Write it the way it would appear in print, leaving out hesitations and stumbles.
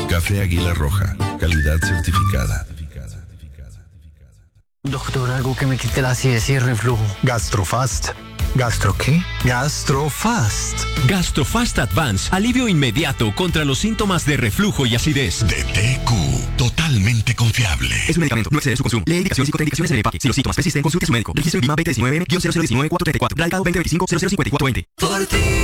Café Águila Roja, calidad certificada. Doctor, algo que me quite la acidez y el reflujo. Gastrofast. ¿Gastro qué? Gastrofast. Gastrofast Advance, alivio inmediato contra los síntomas de reflujo y acidez. De TQ, totalmente confiable. Es un medicamento, no excede su consumo. Lee indicaciones y contraindicaciones en el empaque. Si los síntomas persisten, consulte a su médico. Registro INVIMA 2019-0019-434. Radicado 2025-005420. Por ti.